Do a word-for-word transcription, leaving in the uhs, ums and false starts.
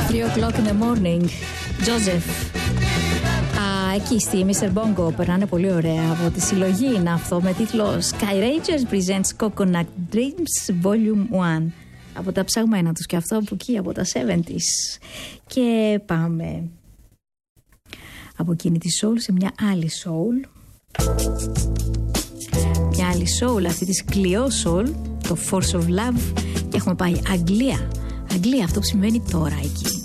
three o'clock in the morning. Joseph. Α, εκεί στη μίστερ Bongo περνάνε πολύ ωραία από τη συλλογή είναι αυτό με τίτλο Sky Rangers presents Coconut Dreams Volume one. Από τα ψαγμένα τους και αυτό από εκεί, από τα εβδομήντα. Και πάμε από εκείνη τη soul σε μια άλλη soul. Μια άλλη soul, αυτή της Clio soul, το Force of Love. Και έχουμε πάει Αγγλία. Αγγλία, αυτό που συμβαίνει τώρα εκεί.